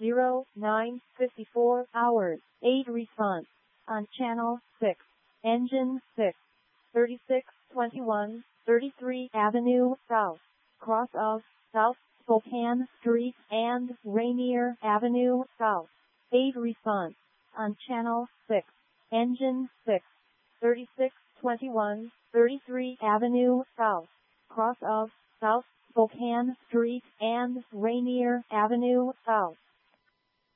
09:54 hours. 8 response. On channel 6. Engine 6. 3621, 33 Avenue South. Cross of South Spokane Street and Rainier Avenue South. 8 response. On channel 6. Engine 6. 3621, 33 Avenue South. Cross of South Spokane Street and Rainier Avenue South.